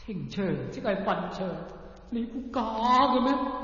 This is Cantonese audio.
情長即係墳場，你估假嘅咩？